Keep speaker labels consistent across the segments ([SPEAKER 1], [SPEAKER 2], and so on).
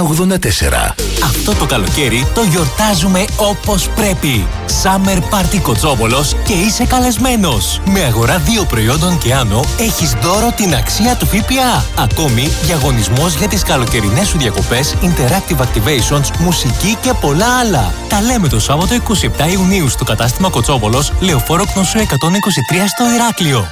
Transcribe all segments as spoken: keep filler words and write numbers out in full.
[SPEAKER 1] ογδόντα τέσσερα.
[SPEAKER 2] Αυτό το καλοκαίρι το γιορτάζουμε όπως πρέπει. Summer Party Κοτσόβολος και είσαι καλεσμένος. Με αγορά δύο προϊόντων και άνω έχεις δώρο την αξία του ΦΠΑ. Ακόμη διαγωνισμός για τις καλοκαιρινές σου διακοπές, interactive activations, μουσική και πολλά άλλα. Τα λέμε το Σάββατο είκοσι επτά Ιουνίου στο κατάστημα Κοτσόβολος, Λεωφόρο Κνωσσό εκατόν είκοσι τρία στο Ηράκλειο.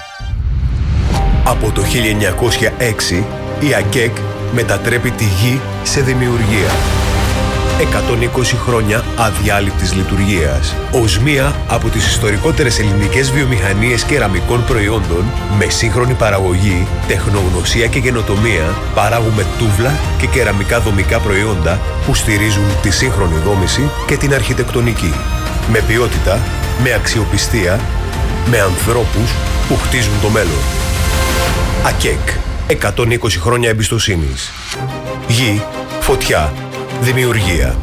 [SPEAKER 3] Από το χίλια εννιακόσια έξι η ΑΚΕΚ μετατρέπει τη γη σε δημιουργία. εκατόν είκοσι χρόνια αδιάλειπτης λειτουργίας. Ως μία από τις ιστορικότερες ελληνικές βιομηχανίες κεραμικών προϊόντων, με σύγχρονη παραγωγή, τεχνογνωσία και καινοτομία, παράγουμε τούβλα και κεραμικά δομικά προϊόντα που στηρίζουν τη σύγχρονη δόμηση και την αρχιτεκτονική. Με ποιότητα, με αξιοπιστία, με ανθρώπους που χτίζουν το μέλλον. ΑΚΕΚ. εκατόν είκοσι χρόνια εμπιστοσύνης. Γη, φωτιά, δημιουργία.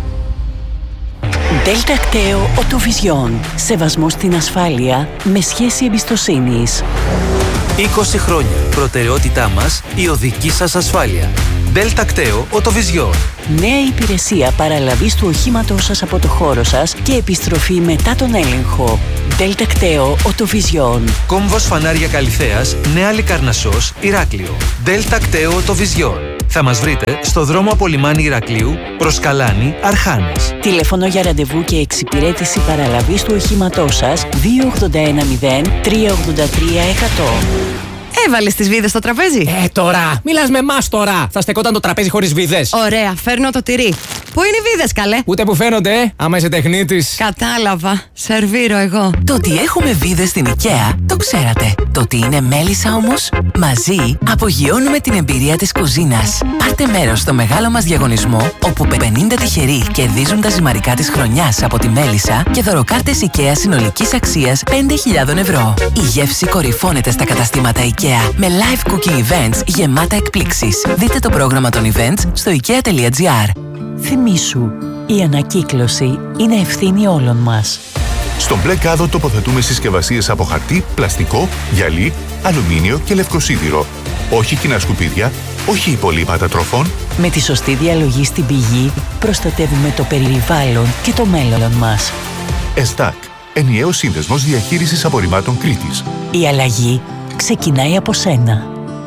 [SPEAKER 4] Δέλτα Κταίο Οτοβιζιόν. Σεβασμό στην ασφάλεια με σχέση εμπιστοσύνης.
[SPEAKER 5] είκοσι χρόνια. Προτεραιότητά μας η οδική σας ασφάλεια. Δέλτα Κταίο Οτοβιζιόν.
[SPEAKER 4] Νέα υπηρεσία παραλαβής του οχήματός σας από το χώρο σας και επιστροφή μετά τον έλεγχο. Δέλτα Κταίο Οτοβιζιόν.
[SPEAKER 5] Κόμβος Φανάρια Καλυθέας, Νέα Λικαρνασσός, Ηράκλειο. Δέλτα Κταίο Οτοβιζιόν. Θα μας βρείτε στο δρόμο από λιμάνι Ηρακλείου προς Καλάνη, Αρχάνες.
[SPEAKER 4] Τηλέφωνο για ραντεβού και εξυπηρέτηση παραλαβής του οχήματός σας δύο ογδόντα ένα μηδέν τρία ογδόντα τρία εκατό.
[SPEAKER 6] Έβαλες τις βίδες στο τραπέζι.
[SPEAKER 7] Ε, τώρα! Μιλάς με εμάς τώρα! Θα στεκόταν το τραπέζι χωρίς βίδες.
[SPEAKER 6] Ωραία, φέρνω το τυρί. Πού είναι οι βίδες, καλέ?
[SPEAKER 7] Ούτε που φαίνονται, ε, άμα είσαι τεχνίτης.
[SPEAKER 6] Κατάλαβα. Σερβίρω εγώ.
[SPEAKER 8] Το ότι έχουμε βίδες στην IKEA, το ξέρατε. Το ότι είναι μέλισσα όμως, μαζί απογειώνουμε την εμπειρία της κουζίνας. Πάρτε μέρος στο μεγάλο μας διαγωνισμό, όπου πενήντα τυχεροί κερδίζουν τα ζυμαρικά της χρονιάς από τη μέλισσα και δωροκάρτες IKEA συνολικής αξίας πέντε χιλιάδες ευρώ. Η γεύση κορυφώνεται στα καταστήματα IKEA με live cooking events γεμάτα εκπλήξεις. Δείτε το πρόγραμμα των events στο ikea τελεία gr.
[SPEAKER 4] Θυμήσου, η ανακύκλωση είναι ευθύνη όλων μας.
[SPEAKER 9] Στον μπλε κάδο τοποθετούμε συσκευασίες από χαρτί, πλαστικό, γυαλί, αλουμίνιο και λευκοσίδηρο. Όχι κοινά σκουπίδια, όχι υπολείπματα τροφών.
[SPEAKER 4] Με τη σωστή διαλογή στην πηγή προστατεύουμε το περιβάλλον και το μέλλον μας.
[SPEAKER 9] ΕΣΤΑΚ, ενιαίος σύνδεσμος διαχείρισης απορριμμάτων Κρήτης.
[SPEAKER 4] Η αλλαγή ξεκινάει από σένα.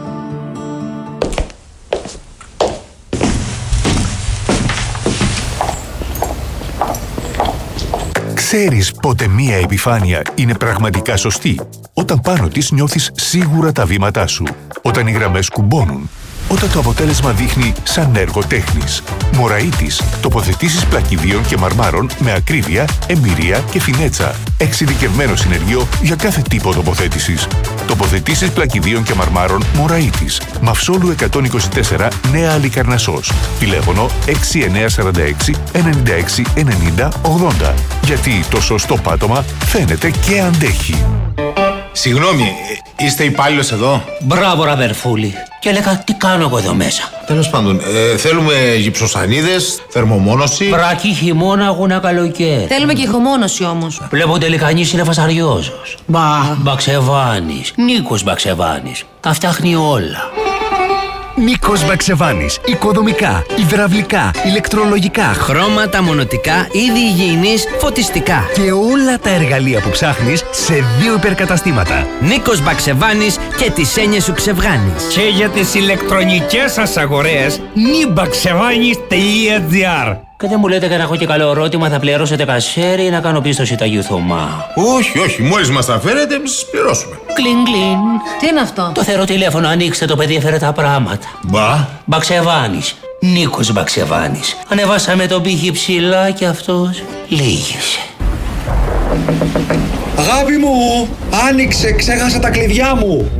[SPEAKER 9] Ξέρεις πότε μία επιφάνεια είναι πραγματικά σωστή? Όταν πάνω της νιώθεις σίγουρα τα βήματά σου. Όταν οι γραμμές κουμπώνουν. Όταν το αποτέλεσμα δείχνει σαν έργο τέχνης. Μωραΐτης. Τοποθετήσεις πλακιδίων και μαρμάρων με ακρίβεια, εμπειρία και φινέτσα. Εξειδικευμένο συνεργείο για κάθε τύπο τοποθέτησης. Τοποθετήσεις πλακιδίων και μαρμάρων Μωραΐτης. Μαυσόλου εκατόν είκοσι τέσσερα, Νέα Λικαρνασσός. Τηλέφωνο έξι εννιά τέσσερα έξι εννιά έξι ενενήντα ογδόντα. Γιατί το σωστό πάτωμα φαίνεται και αντέχει.
[SPEAKER 10] Συγγνώμη, είστε υπάλληλος εδώ?
[SPEAKER 11] Μπράβο, ραβερφούλη. Και έλεγα τι κάνω εγώ εδώ μέσα.
[SPEAKER 10] Τέλος πάντων, ε, θέλουμε γυψοσανίδες, θερμομόνωση.
[SPEAKER 11] Βρακή χειμώνα, αγώνα καλοκαίρι.
[SPEAKER 6] Θέλουμε και ηχομόνωση όμως.
[SPEAKER 11] Βλέπω τελικά κανείς είναι φασαριόζος. Μπα, Μπαξεβάνης. Νίκος Μπαξεβάνης. Τα φτιάχνει όλα.
[SPEAKER 1] Νίκος Μπαξεβάνης. Οικοδομικά, υδραυλικά, ηλεκτρολογικά,
[SPEAKER 12] χρώματα, μονοτικά, είδη υγιεινής, φωτιστικά.
[SPEAKER 1] Και όλα τα εργαλεία που ψάχνεις σε δύο υπερκαταστήματα.
[SPEAKER 12] Νίκος Μπαξεβάνης και τις έννοιες σου ξεβγάνεις.
[SPEAKER 13] Και για τις ηλεκτρονικές σας αγορές, νιμπαξεβάνης τελεία gr.
[SPEAKER 11] Και δεν μου λέτε και να έχω και καλό ερώτημα, θα πληρώσετε κασέρι ή να κάνω πίστοση τα Θωμά?
[SPEAKER 10] Όχι, όχι, μόλις μας τα φέρετε, εμείς σας πληρώσουμε.
[SPEAKER 11] Κλιν, κλιν.
[SPEAKER 6] Τι είναι αυτό?
[SPEAKER 11] Το θεωρώ τηλέφωνο, ανοίξτε το παιδί, έφερε τα πράγματα.
[SPEAKER 10] Μπα.
[SPEAKER 11] Μπαξεβάνης. Νίκος Μπαξεβάνης. Ανεβάσαμε τον πύχη ψηλά και αυτός λύγησε.
[SPEAKER 14] Αγάπη μου, άνοιξε, ξέχασα τα κλειδιά μου.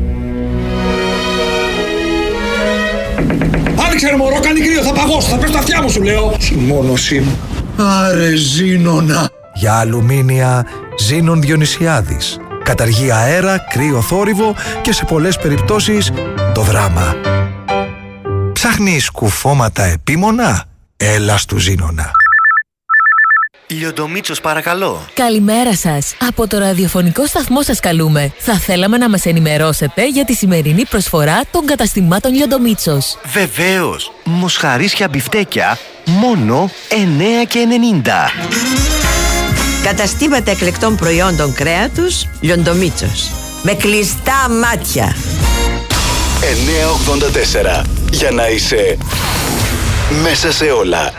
[SPEAKER 14] Άνοιξε ρε μωρό, κάνει κρύο, θα παγώσω, θα πέσω τα αυτιά μου σου λέω. Συμμόνωσή μου. Άρε Ζήνονα.
[SPEAKER 15] Για αλουμίνια, Ζήνων Διονυσιάδης. Καταργεί αέρα, κρύο θόρυβο και σε πολλές περιπτώσεις το δράμα. Ψάχνεις κουφώματα επίμονα? Έλα στου Ζήνονα.
[SPEAKER 16] Λιοντομίτσος, παρακαλώ.
[SPEAKER 17] Καλημέρα σας. Από το ραδιοφωνικό σταθμό σας καλούμε. Θα θέλαμε να μας ενημερώσετε για τη σημερινή προσφορά των καταστημάτων Λιοντομίτσος.
[SPEAKER 16] Βεβαίως. Μοσχαρίσια μπιφτέκια μόνο εννέα και ενενήντα.
[SPEAKER 18] Καταστήματα εκλεκτών προϊόντων κρέατος Λιοντομίτσος. Με κλειστά μάτια.
[SPEAKER 16] εννέα ογδόντα τέσσερα. Για να είσαι μέσα σε όλα.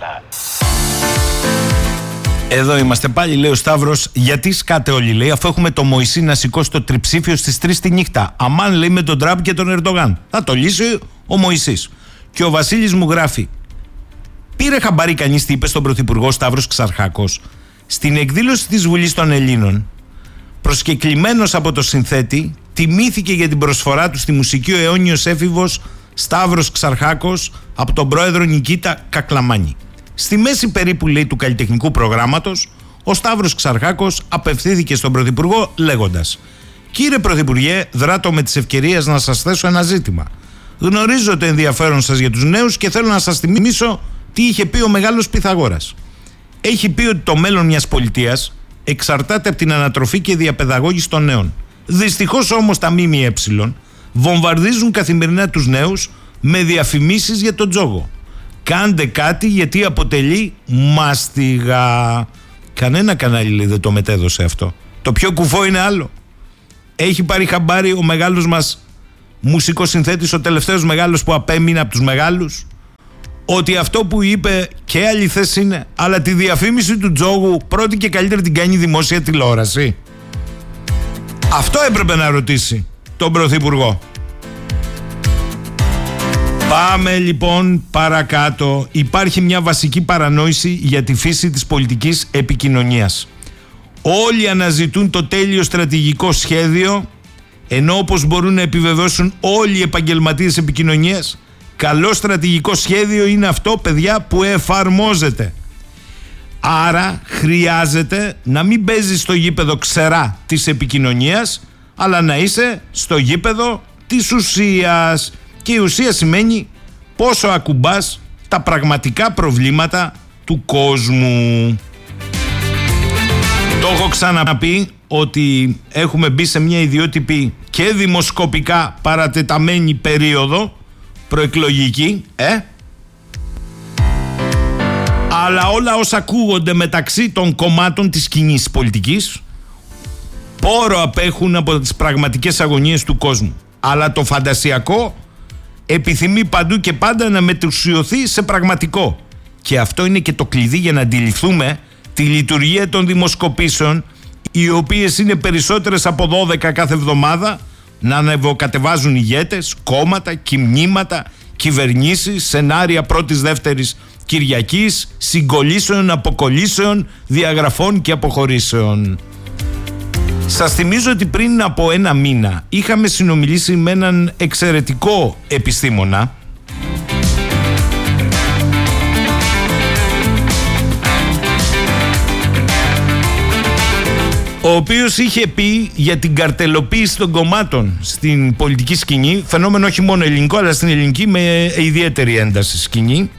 [SPEAKER 19] Εδώ είμαστε πάλι, λέει ο Σταύρος. Γιατί σκάτε όλοι, λέει, αφού έχουμε το Μωυσή να σηκώσει το τριψήφιο στις τρεις τη νύχτα. Αμάν, λέει, με τον Τραμπ και τον Ερντογάν. Θα το λύσει ο Μωυσής. Και ο Βασίλης μου γράφει: πήρε χαμπάρι κανείς τι είπε στον Πρωθυπουργό Σταύρος Ξαρχάκος στην εκδήλωση της Βουλής των Ελλήνων? Προσκεκλημένος από το συνθέτη, τιμήθηκε για την προσφορά του στη μουσική ο αιώνιος έφηβος Σταύρος Ξαρχάκος από τον πρόεδρο Νικήτα Κακλαμάνη. Στη μέση περίπου, λέει, του καλλιτεχνικού προγράμματος, ο Σταύρος Ξαρχάκος απευθύνθηκε στον Πρωθυπουργό λέγοντας: κύριε Πρωθυπουργέ, δράτω με τις ευκαιρίες να σας θέσω ένα ζήτημα. Γνωρίζω το ενδιαφέρον σας για τους νέους και θέλω να σας θυμίσω τι είχε πει ο μεγάλος Πυθαγόρας. Έχει πει ότι το μέλλον μιας πολιτείας εξαρτάται από την ανατροφή και διαπαιδαγώγηση των νέων. Δυστυχώς όμως τα ΜΜΕ βομβαρδίζουν καθημερινά τους νέους με διαφημίσεις για τον τζόγο. Κάντε κάτι γιατί αποτελεί μάστιγα. Κανένα κανάλι, λέει, δεν το μετέδωσε αυτό. Το πιο κουφό είναι άλλο. Έχει πάρει χαμπάρι ο μεγάλος μας μουσικός συνθέτης, ο τελευταίος μεγάλος που απέμεινε από τους μεγάλους, ότι αυτό που είπε και αληθές είναι, αλλά τη διαφήμιση του τζόγου πρώτη και καλύτερη την κάνει η δημόσια τηλεόραση? Αυτό έπρεπε να ρωτήσει τον Πρωθυπουργό. Πάμε λοιπόν παρακάτω. Υπάρχει μια βασική παρανόηση για τη φύση της πολιτικής επικοινωνίας. Όλοι αναζητούν το τέλειο στρατηγικό σχέδιο, ενώ όπως μπορούν να επιβεβαιώσουν όλοι οι επαγγελματίες επικοινωνίας, καλό στρατηγικό σχέδιο είναι αυτό, παιδιά, που εφαρμόζεται. Άρα χρειάζεται να μην παίζεις στο γήπεδο ξερά της επικοινωνίας, αλλά να είσαι στο γήπεδο της ουσίας. Και η ουσία σημαίνει πόσο ακουμπάς τα πραγματικά προβλήματα του κόσμου. Το έχω ξαναπεί ότι έχουμε μπει σε μια ιδιότυπη και δημοσκοπικά παρατεταμένη περίοδο προεκλογική, ε? Αλλά όλα όσα ακούγονται μεταξύ των κομμάτων της κοινής πολιτικής πόρο απέχουν από τις πραγματικές αγωνίες του κόσμου. Αλλά το φαντασιακό επιθυμεί παντού και πάντα να μετουσιωθεί σε πραγματικό. Και αυτό είναι και το κλειδί για να αντιληφθούμε τη λειτουργία των δημοσκοπήσεων, οι οποίες είναι περισσότερες από δώδεκα κάθε εβδομάδα, να ανεβοκατεβάζουν ηγέτες, κόμματα, κυμνήματα, κυβερνήσεις, σενάρια πρώτης δεύτερης Κυριακής, συγκολήσεων, αποκολλήσεων, διαγραφών και αποχωρήσεων. Σας θυμίζω ότι πριν από ένα μήνα είχαμε συνομιλήσει με έναν εξαιρετικό επιστήμονα, ο οποίος είχε πει για την καρτελοποίηση των κομμάτων στην πολιτική σκηνή, φαινόμενο όχι μόνο ελληνικό αλλά στην ελληνική με ιδιαίτερη ένταση σκηνή.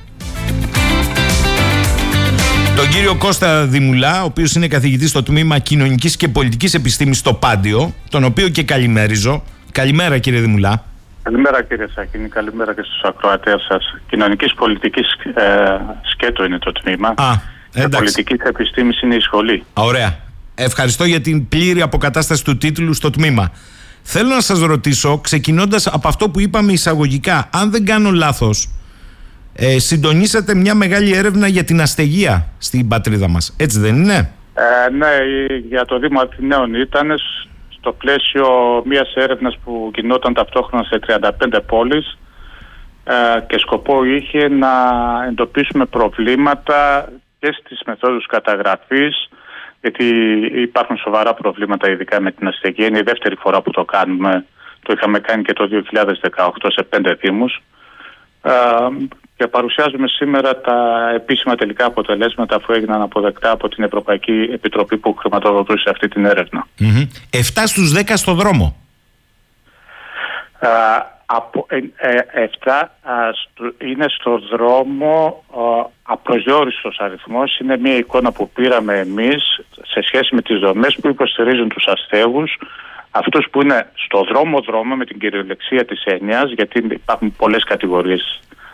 [SPEAKER 19] Τον κύριο Κώστα Δημουλά, ο οποίος είναι καθηγητής στο τμήμα Κοινωνικής και Πολιτικής Επιστήμης στο Πάντιο, τον οποίο και καλημέριζω. Καλημέρα, κύριε Δημουλά.
[SPEAKER 20] Καλημέρα, κύριε Σάκινη, καλημέρα και στους ακροατές σας. Κοινωνικής Πολιτικής ε, σκέτο είναι το τμήμα.
[SPEAKER 19] Α,
[SPEAKER 20] και Πολιτικής Επιστήμης είναι η σχολή.
[SPEAKER 19] Ωραία. Ευχαριστώ για την πλήρη αποκατάσταση του τίτλου στο τμήμα. Θέλω να σας ρωτήσω, ξεκινώντας από αυτό που είπαμε εισαγωγικά, αν δεν κάνω λάθος, ε, συντονίσατε μια μεγάλη έρευνα για την αστεγία στην πατρίδα μας. Έτσι δεν είναι?
[SPEAKER 20] Ε, ναι, για το Δήμο Αθηναίων ήταν στο πλαίσιο μιας έρευνας που γινόταν ταυτόχρονα σε τριάντα πέντε πόλεις ε, και σκοπό είχε να εντοπίσουμε προβλήματα και στις μεθόδους καταγραφής, γιατί υπάρχουν σοβαρά προβλήματα ειδικά με την αστεγία. Είναι η δεύτερη φορά που το κάνουμε. Το είχαμε κάνει και το δύο χιλιάδες δεκαοκτώ σε πέντε δήμους. Ε, και παρουσιάζουμε σήμερα τα επίσημα τελικά αποτελέσματα αφού έγιναν αποδεκτά από την Ευρωπαϊκή Επιτροπή που χρηματοδοτούσε αυτή την έρευνα.
[SPEAKER 19] Mm-hmm. εφτά στους δέκα στο δρόμο.
[SPEAKER 20] Ε, από, ε, ε, εφτά ε, στο, είναι στο δρόμο, ε, απροσδιόριστος αριθμός. Είναι μια εικόνα που πήραμε εμείς σε σχέση με τις δομές που υποστηρίζουν τους αστέγους, αυτούς που είναι στο δρόμο δρόμο με την κυριολεξία της έννοιας, γιατί υπάρχουν πολλές κατηγορίες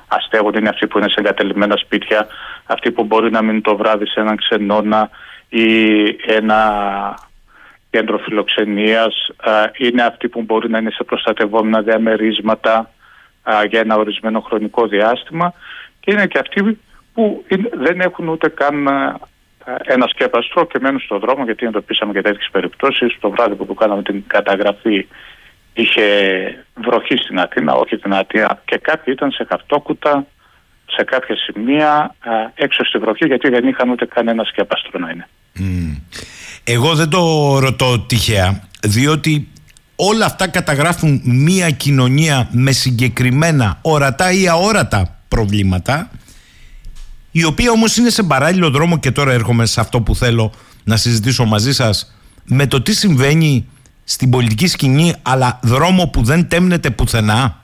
[SPEAKER 20] αστέγουν, είναι αυτοί που είναι σε εγκατελειμμένα σπίτια, αυτοί που μπορεί να μείνουν το βράδυ σε έναν ξενώνα ή ένα κέντρο φιλοξενίας, είναι αυτοί που μπορεί να είναι σε προστατευόμενα διαμερίσματα για ένα ορισμένο χρονικό διάστημα, και είναι και αυτοί που δεν έχουν ούτε καν ένα σκέπαστρο και μένουν στον δρόμο, γιατί εντοπίσαμε και τέτοιες περιπτώσεις. Το βράδυ που του κάναμε την καταγραφή είχε βροχή στην Αθήνα, όχι την Αθήνα, και κάποιοι ήταν σε χαρτόκουτα σε κάποια σημεία έξω στη βροχή, γιατί δεν είχαν ούτε καν ένα σκέπαστρο να είναι.
[SPEAKER 19] Mm. Εγώ δεν το ρωτώ τυχαία, διότι όλα αυτά καταγράφουν μία κοινωνία με συγκεκριμένα ορατά ή αόρατα προβλήματα, η οποία όμως είναι σε παράλληλο δρόμο, και τώρα έρχομαι σε αυτό που θέλω να συζητήσω μαζί σας, με το τι συμβαίνει στην πολιτική σκηνή, αλλά δρόμο που δεν τέμνεται πουθενά.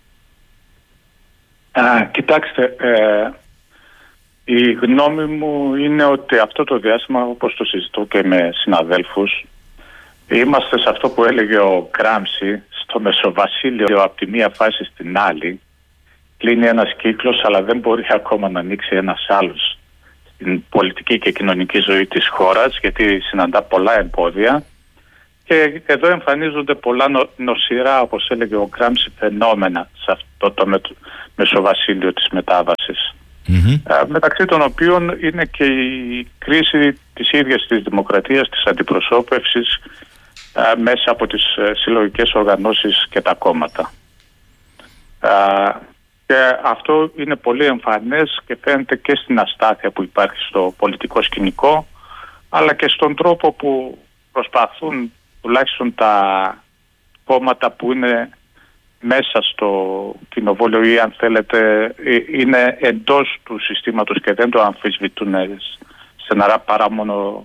[SPEAKER 20] Α, κοιτάξτε, ε, η γνώμη μου είναι ότι αυτό το διάστημα, όπως το συζητώ και με συναδέλφους, είμαστε σε αυτό που έλεγε ο Γκράμψη, στο Μεσοβασίλειο από τη μία φάση στην άλλη. Κλείνει ένας κύκλος, αλλά δεν μπορεί ακόμα να ανοίξει ένας άλλος στην πολιτική και κοινωνική ζωή της χώρας, γιατί συναντά πολλά εμπόδια, και εδώ εμφανίζονται πολλά νο, νοσηρά, όπως έλεγε ο Γκράμψη, φαινόμενα σε αυτό το με, Μεσοβασίλειο της μετάβασης. Mm-hmm. Ε, μεταξύ των οποίων είναι και η κρίση της ίδιας της δημοκρατίας, της αντιπροσώπευσης ε, μέσα από τις ε, συλλογικές οργανώσεις και τα κόμματα. Ε, και αυτό είναι πολύ εμφανές και φαίνεται και στην αστάθεια που υπάρχει στο πολιτικό σκηνικό, αλλά και στον τρόπο που προσπαθούν τουλάχιστον τα κόμματα που είναι μέσα στο κοινοβούλιο ή, αν θέλετε, είναι εντός του συστήματος και δεν το αμφισβητούν στεναρά, παρά μόνο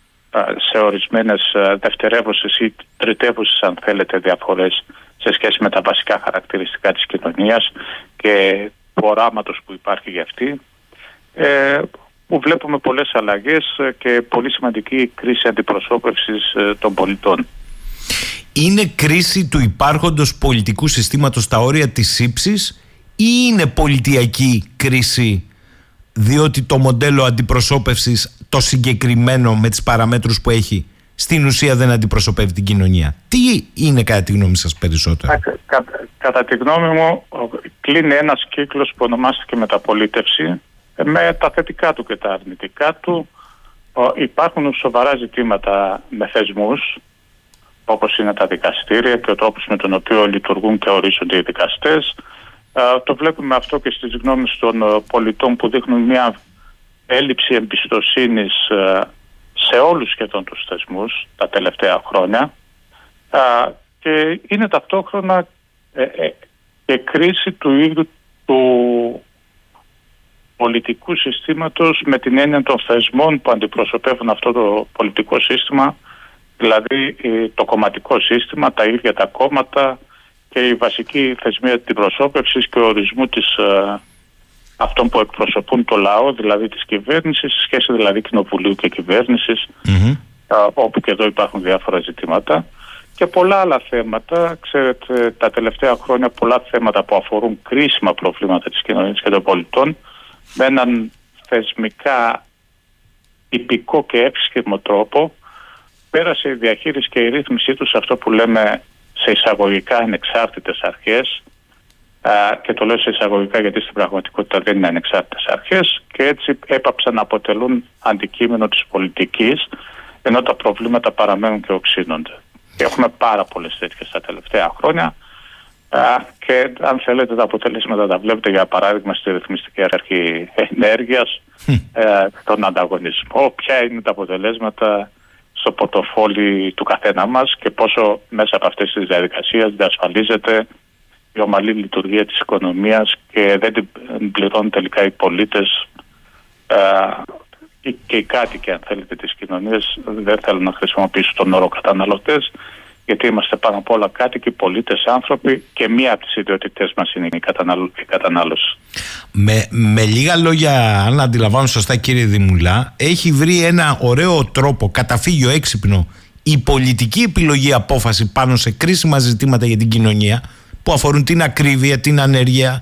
[SPEAKER 20] σε ορισμένες δευτερεύουσες ή τριτεύουσες, αν θέλετε, διαφορές σε σχέση με τα βασικά χαρακτηριστικά της κοινωνίας και του οράματος που υπάρχει για αυτή, ε, που βλέπουμε πολλές αλλαγές και πολύ σημαντική κρίση αντιπροσώπευσης των πολιτών.
[SPEAKER 19] Είναι κρίση του υπάρχοντος πολιτικού συστήματος στα όρια της ύψης, ή είναι πολιτιακή κρίση, διότι το μοντέλο αντιπροσώπευσης το συγκεκριμένο με τις παραμέτρους που έχει στην ουσία δεν αντιπροσωπεύει την κοινωνία? Τι είναι κατά τη γνώμη σας περισσότερο?
[SPEAKER 20] Κα, κα, κατά τη γνώμη μου κλείνει ένας κύκλος που ονομάστηκε μεταπολίτευση, με τα θετικά του και τα αρνητικά του. Υπάρχουν σοβαρά ζητήματα με θεσμούς, όπως είναι τα δικαστήρια και ο τρόπος με τον οποίο λειτουργούν και ορίζονται οι δικαστές. Το βλέπουμε αυτό και στις γνώμες των πολιτών, που δείχνουν μια έλλειψη εμπιστοσύνης σε όλους σχεδόν τους θεσμούς τα τελευταία χρόνια, και είναι ταυτόχρονα και κρίση του ίδιου του πολιτικού συστήματος, με την έννοια των θεσμών που αντιπροσωπεύουν αυτό το πολιτικό σύστημα, δηλαδή το κομματικό σύστημα, τα ίδια τα κόμματα και οι βασικοί θεσμοί αντιπροσώπευσης και ορισμού της, ε, αυτών που εκπροσωπούν το λαό, δηλαδή της κυβέρνησης, σχέση δηλαδή κοινοβουλίου και κυβέρνησης, mm-hmm. ε, όπου και εδώ υπάρχουν διάφορα ζητήματα και πολλά άλλα θέματα. Ξέρετε, τα τελευταία χρόνια πολλά θέματα που αφορούν κρίσιμα προβλήματα της κοινωνίας και των πολιτών, με έναν θεσμικά τυπικό και εύσχυμο τρόπο πέρασε η διαχείριση και η ρύθμισή του σε αυτό που λέμε σε εισαγωγικά ανεξάρτητες αρχές, α, και το λέω σε εισαγωγικά γιατί στην πραγματικότητα δεν είναι ανεξάρτητες αρχές, και έτσι έπαψαν να αποτελούν αντικείμενο της πολιτικής, ενώ τα προβλήματα παραμένουν και οξύνονται. Και έχουμε πάρα πολλές τέτοιες τα τελευταία χρόνια, α, και αν θέλετε τα αποτελέσματα τα βλέπετε, για παράδειγμα στη ρυθμιστική αρχή ενέργειας, ε, τον ανταγωνισμό, ποια είναι τα αποτελέσματα στο πορτοφόλι του καθένα μας και πόσο μέσα από αυτές τις διαδικασίες διασφαλίζεται η ομαλή λειτουργία της οικονομίας και δεν την πληρώνουν τελικά οι πολίτες ε, και οι κάτοικοι, αν θέλετε, της κοινωνίας. Δεν θέλω να χρησιμοποιήσω τον όρο καταναλωτές, γιατί είμαστε πάνω απ' όλα κάτοικοι, πολίτες, άνθρωποι, και μία από τις ιδιότητές μας είναι η, κατανάλω, η κατανάλωση.
[SPEAKER 19] Με, με λίγα λόγια, αν αντιλαμβάνω σωστά, κύριε Δημουλά, έχει βρει ένα ωραίο τρόπο, καταφύγιο έξυπνο, η πολιτική επιλογή, απόφαση πάνω σε κρίσιμα ζητήματα για την κοινωνία, που αφορούν την ακρίβεια, την ανεργία,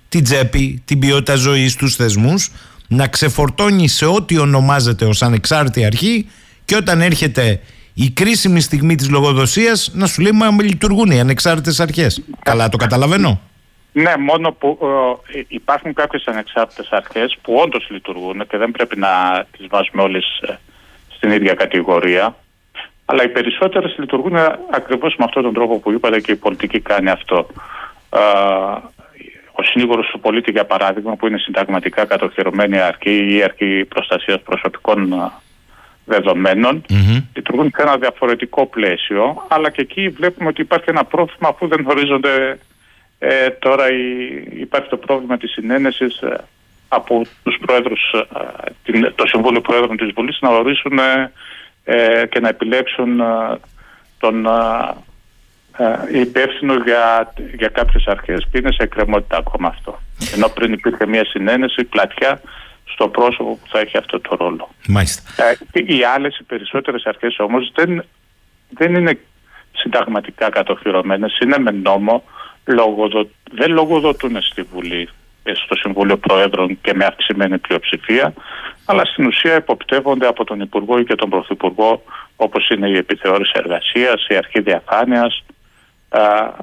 [SPEAKER 19] την τσέπη, την ποιότητα ζωής, τους θεσμούς, να ξεφορτώνει σε ό,τι ονομάζεται ως ανεξάρτητη αρχή, και όταν έρχεται η κρίσιμη στιγμή της λογοδοσίας να σου λέει μα λειτουργούν οι ανεξάρτητες αρχές. Καλά το καταλαβαίνω?
[SPEAKER 20] Ναι, μόνο που ε, υπάρχουν κάποιες ανεξάρτητες αρχές που όντως λειτουργούν και δεν πρέπει να τις βάζουμε όλες ε, στην ίδια κατηγορία, αλλά οι περισσότερες λειτουργούν ακριβώς με αυτόν τον τρόπο που είπατε και η πολιτική κάνει αυτό. Ε, ο συνήγορος του πολίτη, για παράδειγμα, που είναι συνταγματικά κατοχυρωμένη αρχή ή η αρχή προστασίας προσωπικών δεδομένων, mm-hmm. λειτουργούν σε ένα διαφορετικό πλαίσιο, αλλά και εκεί βλέπουμε ότι υπάρχει ένα πρόβλημα αφού δεν ορίζονται. Ε, τώρα η, υπάρχει το πρόβλημα της συνένεσης ε, από τους πρόεδρους, ε, την, το Συμβούλιο Προέδρων της Βουλής να ορίσουν ε, ε, και να επιλέξουν ε, τον ε, υπεύθυνο για, για κάποιες αρχές, και είναι σε εκκρεμότητα ακόμα αυτό. Ενώ πριν υπήρχε μια συνένεση πλατιά στο πρόσωπο που θα έχει αυτό το ρόλο.
[SPEAKER 19] Μάλιστα.
[SPEAKER 20] Ε, οι άλλες, οι περισσότερες αρχές όμως δεν, δεν είναι συνταγματικά κατοχυρωμένες, είναι με νόμο. Λογοδο... δεν λογοδοτούν στη Βουλή, στο Συμβούλιο Προέδρων και με αυξημένη πλειοψηφία, αλλά στην ουσία υποπτεύονται από τον Υπουργό ή και τον Πρωθυπουργό, όπως είναι η επιθεώρηση εργασίας, η αρχή διαφάνειας, α,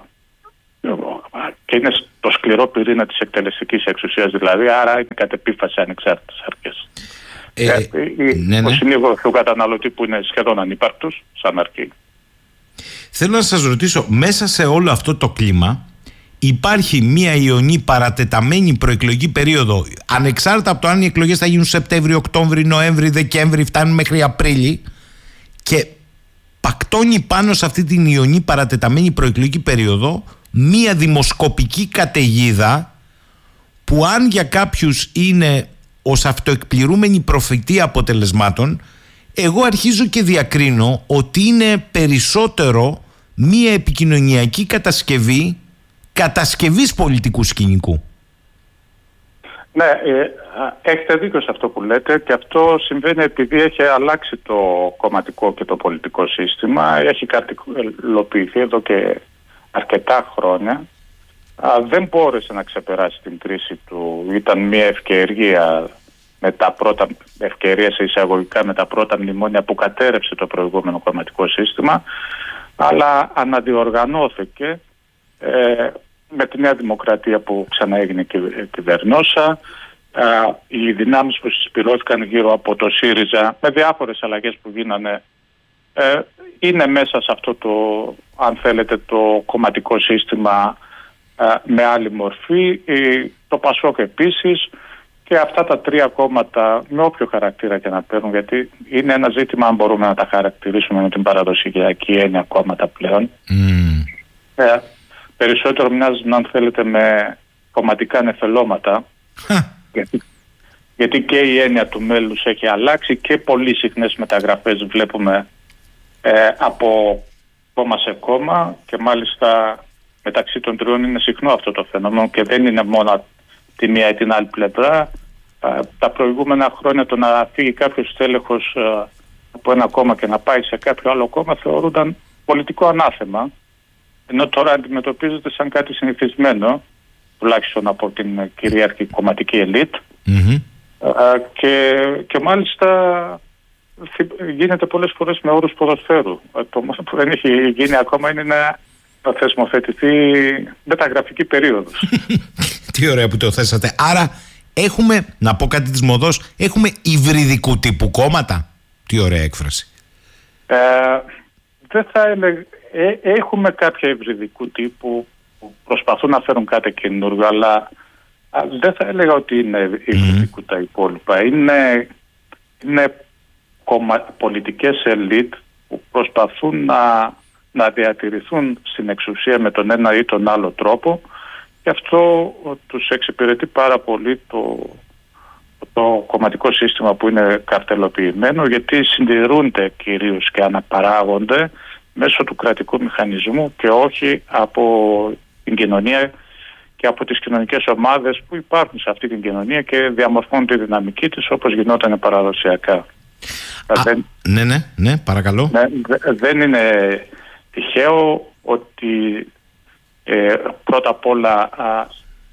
[SPEAKER 20] και είναι το σκληρό πυρήνα της εκτελεστικής εξουσίας δηλαδή, άρα είναι κατ' επίφαση ανεξάρτητες αρχές. Ε, ε, ναι, ναι. Ο συνήγορος του καταναλωτή που είναι σχεδόν ανύπαρκτος σαν αρχή.
[SPEAKER 19] Θέλω να σας ρωτήσω, μέσα σε όλο αυτό το κλίμα υπάρχει μια ιονή παρατεταμένη προεκλογική περίοδο, ανεξάρτητα από το αν οι εκλογές θα γίνουν Σεπτέμβριο, Οκτώβριο, Νοέμβριο, Δεκέμβριο, φτάνουν μέχρι Απρίλη, και πακτώνει πάνω σε αυτή την ιονή παρατεταμένη προεκλογική περίοδο μια δημοσκοπική καταιγίδα που, αν για κάποιους είναι ως αυτοεκπληρούμενη προφητεία αποτελεσμάτων, εγώ αρχίζω και διακρίνω ότι είναι περισσότερο μία επικοινωνιακή κατασκευή κατασκευής πολιτικού σκηνικού.
[SPEAKER 20] Ναι, ε, έχετε δίκιο σε αυτό που λέτε, και αυτό συμβαίνει επειδή έχει αλλάξει το κομματικό και το πολιτικό σύστημα, έχει κατηγορηθεί εδώ και αρκετά χρόνια. Α, δεν μπόρεσε να ξεπεράσει την κρίση του, ήταν μια ευκαιρία με τα πρώτα ευκαιρία σε εισαγωγικά με τα πρώτα μνημόνια που κατέρευσε το προηγούμενο κομματικό σύστημα, αλλά αναδιοργανώθηκε ε, με τη Νέα Δημοκρατία που ξανά έγινε κυ, κυβερνόσα, ε, οι δυνάμεις που συσπηρώθηκαν γύρω από το ΣΥΡΙΖΑ με διάφορες αλλαγές που γίνανε ε, είναι μέσα σε αυτό το, αν θέλετε, το κομματικό σύστημα ε, με άλλη μορφή, ε, το ΠΑΣΟΚ επίσης. Και αυτά τα τρία κόμματα, με όποιο χαρακτήρα και να παίρνουν, γιατί είναι ένα ζήτημα αν μπορούμε να τα χαρακτηρίσουμε με την παραδοσιακή έννοια κόμματα πλέον. Mm. Ε, περισσότερο μοιάζουν, αν θέλετε, με κομματικά νεφελώματα. γιατί, γιατί και η έννοια του μέλους έχει αλλάξει και πολύ συχνές μεταγραφές βλέπουμε ε, από κόμμα σε κόμμα, και μάλιστα μεταξύ των τριών είναι συχνό αυτό το φαινόμενο και δεν είναι μόνο τη μία ή την άλλη πλευρά. Τα προηγούμενα χρόνια το να φύγει κάποιος τέλεχος από ένα κόμμα και να πάει σε κάποιο άλλο κόμμα θεωρούνταν πολιτικό ανάθεμα, ενώ τώρα αντιμετωπίζεται σαν κάτι συνηθισμένο, τουλάχιστον από την κυρίαρχη κομματική ελίτ. Mm-hmm. και, και μάλιστα γίνεται πολλές φορές με όρους ποδοσφαίρου. Το μόνο που δεν έχει γίνει ακόμα είναι να θεσμοθετηθεί μεταγραφική περίοδος.
[SPEAKER 19] Τι ωραία που το θέσατε. Άρα έχουμε, να πω κάτι της μοδός, έχουμε υβριδικού τύπου κόμματα. Τι ωραία έκφραση.
[SPEAKER 20] Ε, δεν θα έλεγα, ε, έχουμε κάποια υβριδικού τύπου που προσπαθούν να φέρουν κάτι καινούργιο, αλλά α, δεν θα έλεγα ότι είναι υβριδικού mm. τα υπόλοιπα. Είναι, είναι κομμα, πολιτικές ελίτ που προσπαθούν να, να διατηρηθούν στην εξουσία με τον ένα ή τον άλλο τρόπο. Και αυτό τους εξυπηρετεί πάρα πολύ το, το κομματικό σύστημα που είναι καρτελοποιημένο, γιατί συντηρούνται κυρίως και αναπαράγονται μέσω του κρατικού μηχανισμού και όχι από την κοινωνία και από τις κοινωνικές ομάδες που υπάρχουν σε αυτή την κοινωνία και διαμορφώνουν τη δυναμική της όπως γινόταν παραδοσιακά.
[SPEAKER 19] Α, δεν, ναι, ναι, ναι, παρακαλώ.
[SPEAKER 20] Ναι, δεν είναι τυχαίο ότι Ε, πρώτα απ' όλα α,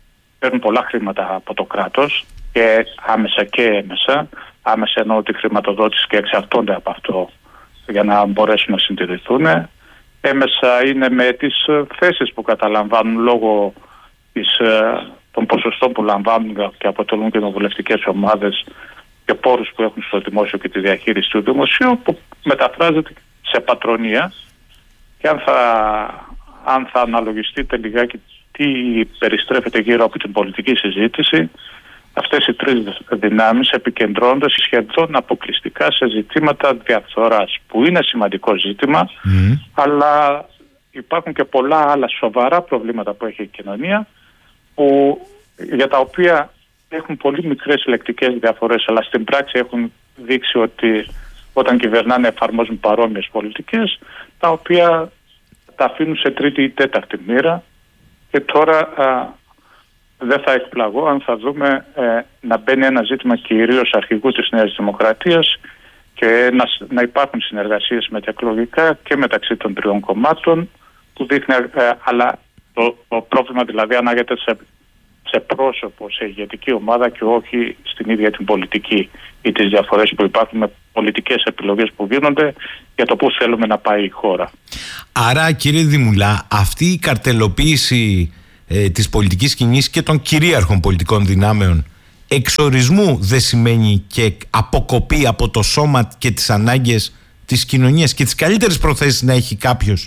[SPEAKER 20] παίρνουν πολλά χρήματα από το κράτος και άμεσα και έμεσα. Άμεσα εννοώ τη χρηματοδότηση και εξαρτώνται από αυτό για να μπορέσουν να συντηρηθούν. Έμεσα είναι με τις θέσεις που καταλαμβάνουν λόγω της, των ποσοστών που λαμβάνουν και αποτελούν κοινοβουλευτικές ομάδες και πόρους που έχουν στο δημόσιο και τη διαχείριση του δημοσίου, που μεταφράζεται σε πατρονία. Και αν θα, αν θα αναλογιστείτε λιγάκι τι περιστρέφεται γύρω από την πολιτική συζήτηση, αυτές οι τρεις δυνάμεις επικεντρώνονται σχεδόν αποκλειστικά σε ζητήματα διαφθοράς, που είναι σημαντικό ζήτημα, mm. αλλά υπάρχουν και πολλά άλλα σοβαρά προβλήματα που έχει η κοινωνία, που, για τα οποία έχουν πολύ μικρές λεκτικές διαφορές, αλλά στην πράξη έχουν δείξει ότι όταν κυβερνάνε εφαρμόζουν παρόμοιες πολιτικές, τα οποία τα αφήνουν σε τρίτη ή τέταρτη μοίρα. Και τώρα α, δεν θα εκπλαγώ αν θα δούμε ε, να μπαίνει ένα ζήτημα κυρίως αρχηγού της Νέας Δημοκρατίας και να, να υπάρχουν συνεργασίες μεταεκλογικά και μεταξύ των τριών κομμάτων, που δείχνει, ε, αλλά το, το πρόβλημα δηλαδή ανάγεται σε, σε πρόσωπο, σε ηγετική ομάδα και όχι στην ίδια την πολιτική ή τις διαφορές που υπάρχουν με πολιτικές επιλογές που γίνονται για το πού θέλουμε να πάει η χώρα.
[SPEAKER 19] Άρα, κύριε Δημουλά, αυτή η καρτελοποίηση ε, της πολιτικής σκηνής και των κυρίαρχων πολιτικών δυνάμεων εξορισμού δεν σημαίνει και αποκοπή από το σώμα και τις ανάγκες της κοινωνίας και τις καλύτερες προθέσεις να έχει κάποιος?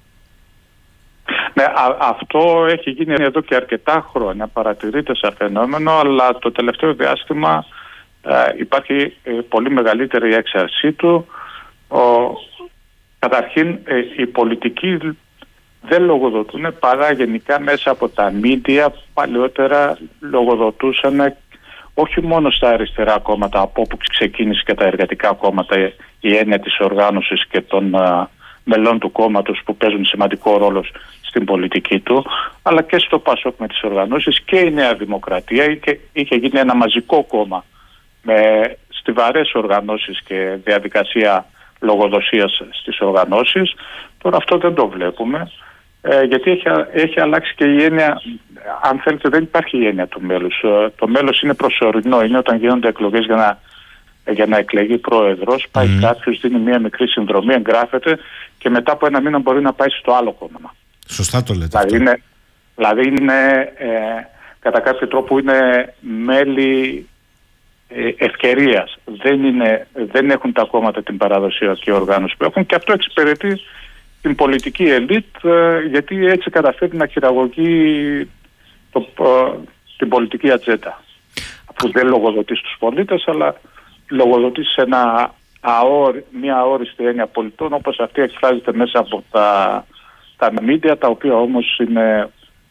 [SPEAKER 20] Ναι, α, αυτό έχει γίνει εδώ και αρκετά χρόνια, παρατηρείται σαν φαινόμενο, αλλά το τελευταίο διάστημα ε, υπάρχει ε, πολύ μεγαλύτερη έξαρσή του. Ο, καταρχήν ε, οι πολιτικοί δεν λογοδοτούν, παρά γενικά μέσα από τα μίντια παλαιότερα λογοδοτούσαν όχι μόνο στα αριστερά κόμματα, από όπου ξεκίνησε και τα εργατικά κόμματα η έννοια της οργάνωσης και των α, μελών του κόμματος που παίζουν σημαντικό ρόλο στην πολιτική του, αλλά και στο ΠΑΣΟΚ με τις οργανώσεις, και η Νέα Δημοκρατία είχε, είχε γίνει ένα μαζικό κόμμα με στιβαρές οργανώσεις και διαδικασία λογοδοσίας στις οργανώσεις. Τώρα αυτό δεν το βλέπουμε, ε, γιατί έχει, έχει αλλάξει και η έννοια. Αν θέλετε, δεν υπάρχει η έννοια του μέλους. Ε, το μέλος είναι προσωρινό, είναι όταν γίνονται εκλογές για να, για να εκλεγεί πρόεδρος, πάει mm. κάποιος, δίνει μια μικρή συνδρομή, εγγράφεται και μετά από ένα μήνα μπορεί να πάει στο άλλο κόμμα.
[SPEAKER 19] Σωστά το λέτε.
[SPEAKER 20] Δηλαδή είναι, δηλαδή είναι ε, κατά κάποιο τρόπο είναι μέλη ε, ευκαιρίας. Δεν, είναι, δεν έχουν τα κόμματα την παραδοσιακή οργάνωση που έχουν, και αυτό εξυπηρετεί την πολιτική ελίτ, ε, γιατί έτσι καταφέρει να χειραγωγεί το, ε, την πολιτική ατζέντα. Που δεν λογοδοτεί στους πολίτες, αλλά λογοδοτεί σε ένα αόρι, μια αόριστη έννοια πολιτών, όπως αυτή εκφράζεται μέσα από τα, τα μίντια, τα οποία όμως είναι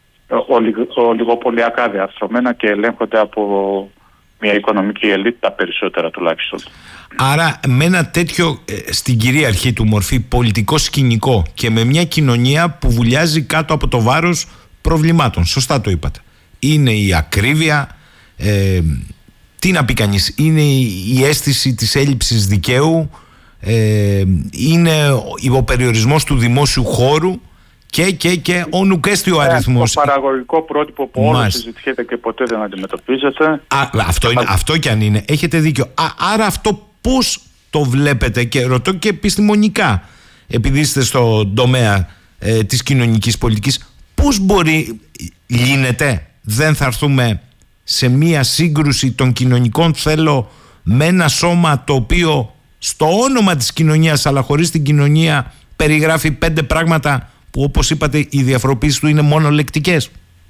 [SPEAKER 20] ολιγοπολιακά διαρθρωμένα και ελέγχονται από μια οικονομική ελίτ, τα περισσότερα τουλάχιστον.
[SPEAKER 19] Άρα με ένα τέτοιο ε, στην κυρίαρχή του μορφή πολιτικό σκηνικό και με μια κοινωνία που βουλιάζει κάτω από το βάρος προβλημάτων, σωστά το είπατε, είναι η ακρίβεια, ε, τι να πει κανείς, είναι η αίσθηση της έλλειψης δικαίου, ε, είναι ο περιορισμός του δημόσιου χώρου και, και, και ο νουκέστη ο αριθμός.
[SPEAKER 20] Το παραγωγικό πρότυπο που όλο συζητιέται και ποτέ δεν αντιμετωπίζεται.
[SPEAKER 19] Α, αυτό, είναι, αυτό κι αν είναι, έχετε δίκιο. Α, άρα αυτό πώς το βλέπετε, και ρωτώ και επιστημονικά, επειδή είστε στον τομέα ε, της κοινωνικής πολιτικής, πώς μπορεί, λύνεται, δεν θα έρθουμε σε μία σύγκρουση των κοινωνικών θέλω με ένα σώμα το οποίο στο όνομα της κοινωνίας αλλά χωρίς την κοινωνία περιγράφει πέντε πράγματα που, όπως είπατε, οι διαφοροποίησεις του είναι μόνο λεκτικές?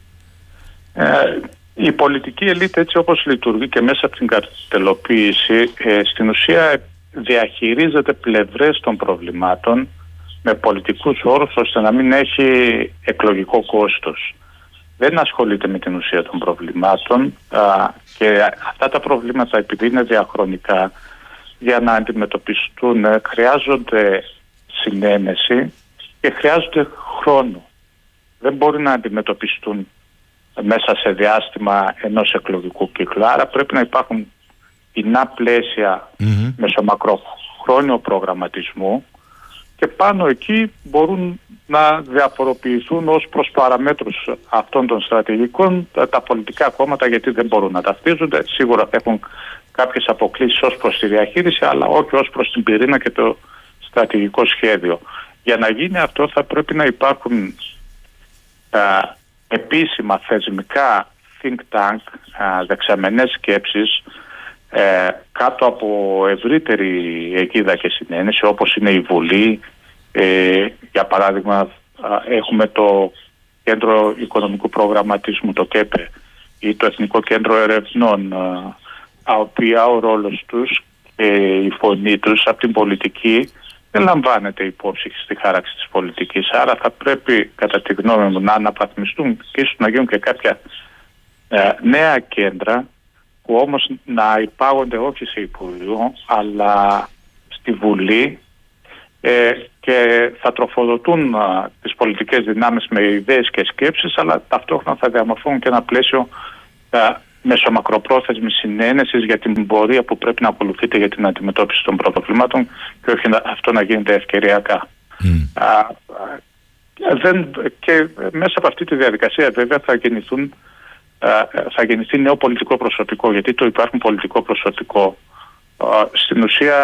[SPEAKER 20] Ε, η πολιτική ελίτ, έτσι όπως λειτουργεί και μέσα από την καρτελοποίηση, ε, στην ουσία διαχειρίζεται πλευρές των προβλημάτων με πολιτικούς όρους ώστε να μην έχει εκλογικό κόστος. Δεν ασχολείται με την ουσία των προβλημάτων, α, και αυτά τα προβλήματα, επειδή είναι διαχρονικά, για να αντιμετωπιστούν χρειάζονται συνένεση και χρειάζονται χρόνο. Δεν μπορεί να αντιμετωπιστούν μέσα σε διάστημα ενός εκλογικού κύκλου. Άρα πρέπει να υπάρχουν κοινά πλαίσια mm-hmm. μεσομακροχρόνιο προγραμματισμού και πάνω εκεί μπορούν να διαφοροποιηθούν ως προς παραμέτρους αυτών των στρατηγικών τα, τα πολιτικά κόμματα, γιατί δεν μπορούν να ταυτίζονται. Σίγουρα έχουν κάποιες αποκλήσεις ως προς τη διαχείριση, αλλά όχι ως προς την πυρήνα και το στρατηγικό σχέδιο. Για να γίνει αυτό θα πρέπει να υπάρχουν α, επίσημα θεσμικά think tank, α, δεξαμενές σκέψεις, ε, κάτω από ευρύτερη αιγίδα και συνένεση, όπως είναι η Βουλή. Ε, για παράδειγμα, α, έχουμε το Κέντρο Οικονομικού Προγραμματισμού, το ΚΕΠΕ, ή το Εθνικό Κέντρο Ερευνών, α, τα οποία ο ρόλος τους και η φωνή τους από την πολιτική δεν λαμβάνεται υπόψη στη χάραξη της πολιτικής. Άρα θα πρέπει, κατά τη γνώμη μου, να αναβαθμιστούν και ίσως να γίνουν και κάποια ε, νέα κέντρα, που όμως να υπάγονται όχι σε Υπουργείο αλλά στη Βουλή, ε, και θα τροφοδοτούν α, τις πολιτικές δυνάμεις με ιδέες και σκέψεις, αλλά ταυτόχρονα θα διαμορφώνουν και ένα πλαίσιο α, μεσομακροπρόθεσμης συνένεσης για την πορεία που πρέπει να ακολουθείται για την αντιμετώπιση των προβλημάτων, και όχι να, αυτό να γίνεται ευκαιριακά. Mm. Α, α, δεν, και μέσα από αυτή τη διαδικασία βέβαια θα γεννηθούν θα γεννηθεί νέο πολιτικό προσωπικό, γιατί το υπάρχον πολιτικό προσωπικό στην ουσία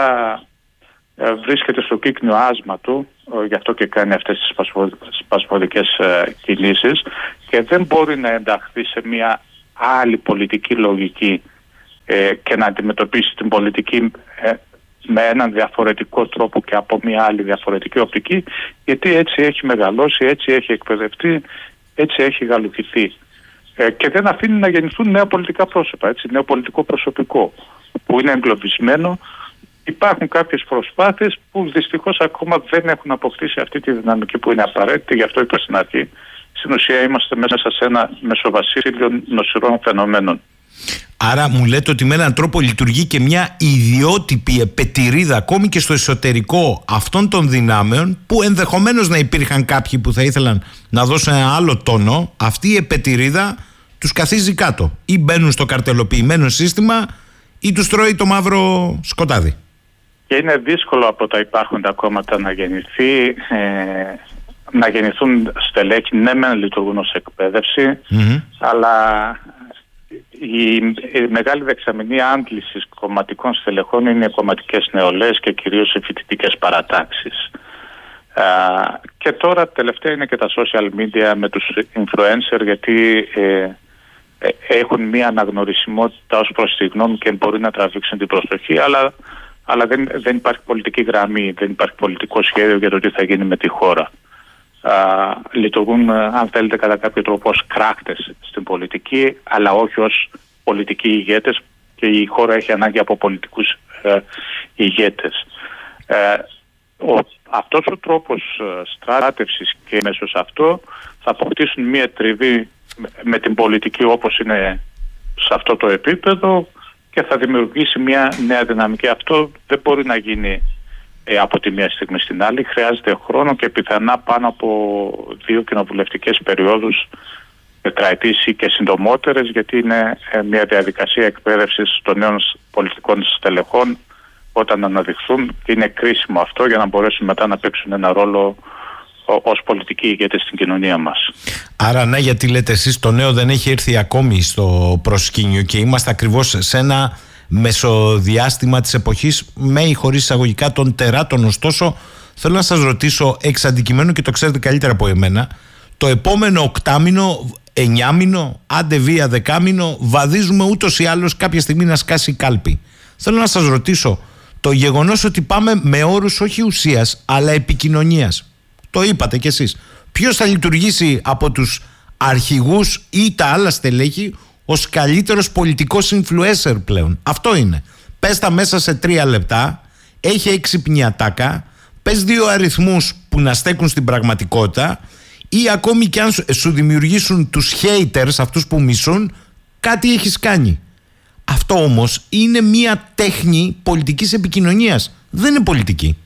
[SPEAKER 20] βρίσκεται στο κύκνιο άσμα του, γι' αυτό και κάνει αυτές τις σπασμωδικές κινήσεις, και δεν μπορεί να ενταχθεί σε μια άλλη πολιτική λογική και να αντιμετωπίσει την πολιτική με έναν διαφορετικό τρόπο και από μια άλλη διαφορετική οπτική, γιατί έτσι έχει μεγαλώσει, έτσι έχει εκπαιδευτεί, έτσι έχει γαλουχηθεί. Και δεν αφήνει να γεννηθούν νέα πολιτικά πρόσωπα, έτσι, νέο πολιτικό προσωπικό που είναι εγκλωβισμένο. Υπάρχουν κάποιες προσπάθειες που δυστυχώς ακόμα δεν έχουν αποκτήσει αυτή τη δυναμική που είναι απαραίτητη. Γι' αυτό είπα στην αρχή, στην ουσία είμαστε μέσα σε ένα μεσοβασίλειο νοσηρών φαινομένων.
[SPEAKER 19] Άρα μου λέτε ότι με έναν τρόπο λειτουργεί και μια ιδιότυπη επετηρίδα ακόμη και στο εσωτερικό αυτών των δυνάμεων, που ενδεχομένως να υπήρχαν κάποιοι που θα ήθελαν να δώσουν ένα άλλο τόνο. Αυτή η επετηρίδα τους καθίζει κάτω, ή μπαίνουν στο καρτελοποιημένο σύστημα ή τους τρώει το μαύρο σκοτάδι.
[SPEAKER 20] Και είναι δύσκολο από τα υπάρχοντα κόμματα να γεννηθεί, ε, να γεννηθούν στελέχη, ναι μεν λειτουργούν ως εκπαίδευση, mm-hmm. αλλά η, η μεγάλη δεξαμενή άντλησης κομματικών στελεχών είναι οι κομματικές νεολαίες και κυρίως οι φοιτητικές παρατάξεις. Α, και τώρα τελευταία είναι και τα social media με τους influencer, γιατί ε, ε, έχουν μία αναγνωρισιμότητα ως προς τη γνώμη και μπορεί να τραβήξουν την προσοχή, αλλά, αλλά δεν, δεν υπάρχει πολιτική γραμμή, δεν υπάρχει πολιτικό σχέδιο για το τι θα γίνει με τη χώρα. Uh, λειτουργούν, αν θέλετε, κατά κάποιο τρόπο ως κράκτες στην πολιτική, αλλά όχι ως πολιτικοί ηγέτες, και η χώρα έχει ανάγκη από πολιτικούς uh, ηγέτες. Uh, ο, αυτός ο τρόπος uh, στράτευσης, και μέσω σε αυτό θα αποκτήσουν μία τριβή με, με την πολιτική όπως είναι σε αυτό το επίπεδο, και θα δημιουργήσει μία νέα δυναμική. Αυτό δεν μπορεί να γίνει από τη μία στιγμή στην άλλη. Χρειάζεται χρόνο και πιθανά πάνω από δύο κοινοβουλευτικές περιόδους, τετραετής ή και συντομότερες, γιατί είναι μια διαδικασία εκπαίδευσης των νέων πολιτικών στελεχών όταν αναδειχθούν, και είναι κρίσιμο αυτό για να μπορέσουν μετά να παίξουν ένα ρόλο ως πολιτικοί ηγέτες στην κοινωνία μας.
[SPEAKER 19] Άρα ναι, γιατί λέτε εσείς το νέο δεν έχει έρθει ακόμη στο προσκήνιο και είμαστε ακριβώς σε ένα μεσοδιάστημα της εποχής με ή χωρίς εισαγωγικά των τεράτων. Ωστόσο, θέλω να σας ρωτήσω εξ αντικειμένου, και το ξέρετε καλύτερα από εμένα, το επόμενο οκτάμινο, εννιάμινο, άντε βία δεκάμινο, βαδίζουμε ούτως ή άλλως κάποια στιγμή να σκάσει η κάλπη. Θέλω να σας ρωτήσω, το γεγονός ότι πάμε με όρους όχι ουσίας αλλά επικοινωνίας, το είπατε κι εσείς, ποιος θα λειτουργήσει από τους αρχηγούς ή τα άλλα στελέχη ως καλύτερος πολιτικός influencer πλέον? Αυτό είναι. Πες τα μέσα σε τρία λεπτά, έχει έξυπνη ατάκα, πες δύο αριθμούς που να στέκουν στην πραγματικότητα, ή ακόμη και αν σου δημιουργήσουν τους haters, αυτούς που μισούν, κάτι έχεις κάνει. Αυτό όμως είναι μία τέχνη πολιτικής επικοινωνίας. Δεν είναι πολιτική.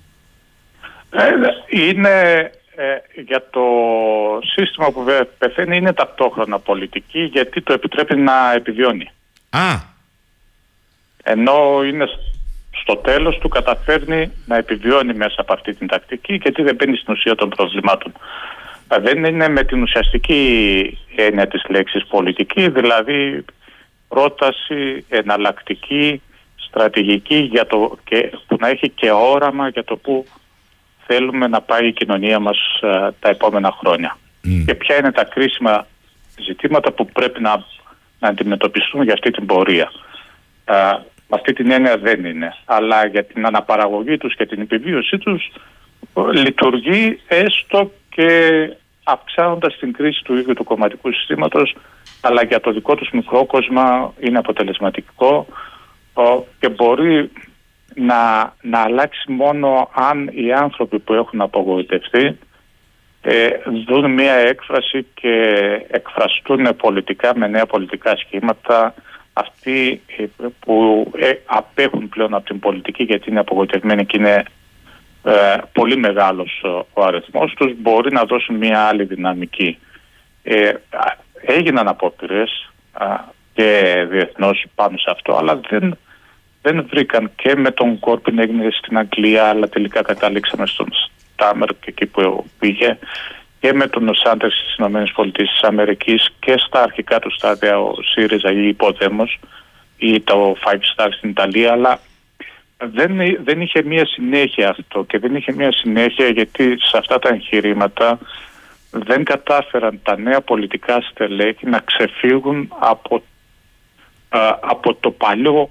[SPEAKER 20] Ε, είναι ε, για το σύστημα που πεθαίνει, είναι ταυτόχρονα πολιτική, γιατί το επιτρέπει να επιβιώνει.
[SPEAKER 19] Α.
[SPEAKER 20] Ενώ είναι στο στο τέλος του καταφέρνει να επιβιώνει μέσα από αυτή την τακτική, γιατί δεν μπαίνει στην ουσία των προβλημάτων. Δεν είναι με την ουσιαστική έννοια της λέξης πολιτική, δηλαδή πρόταση εναλλακτική, στρατηγική για το, και, που να έχει και όραμα για το που θέλουμε να πάει η κοινωνία μας α, τα επόμενα χρόνια. Mm. Και ποια είναι τα κρίσιμα ζητήματα που πρέπει να, να αντιμετωπιστούν για αυτή την πορεία. Α, με αυτή την έννοια δεν είναι. Αλλά για την αναπαραγωγή τους και την επιβίωσή τους λειτουργεί, έστω και αυξάνοντας την κρίση του ίδιου του κομματικού συστήματος, αλλά για το δικό τους μικρό κόσμο είναι αποτελεσματικό και μπορεί να, να αλλάξει μόνο αν οι άνθρωποι που έχουν απογοητευτεί ε, δουν μία έκφραση και εκφραστούν πολιτικά με νέα πολιτικά σχήματα, αυτοί ε, που ε, απέχουν πλέον από την πολιτική γιατί είναι απογοητευμένοι και είναι ε, πολύ μεγάλος ο αριθμός τους, μπορεί να δώσουν μία άλλη δυναμική. Ε, έγιναν απόπειρες και διεθνώς πάνω σε αυτό, αλλά δεν, δεν βρήκαν. Και με τον Κόρμπιν έγινε στην Αγγλία, αλλά τελικά κατάληξαμε στον Στάμερ και εκεί που πήγε, και με τον Σάντερ στις ΗΠΑ και στα αρχικά του στάδια ο ΣΥΡΙΖΑ ή υποδέμος ή το Five Star στην Ιταλία, αλλά δεν, δεν είχε μία συνέχεια αυτό, και δεν είχε μία συνέχεια γιατί σε αυτά τα εγχειρήματα δεν κατάφεραν τα νέα πολιτικά στελέχη να ξεφύγουν από, α, από το παλιό